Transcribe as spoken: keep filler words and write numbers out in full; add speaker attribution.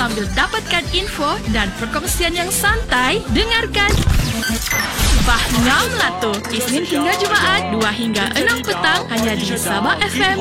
Speaker 1: Sambil dapatkan info dan perkongsian yang santai, dengarkan Faham lah tu, Isnin hingga Jumaat dua hingga enam petang hanya di Sabah F M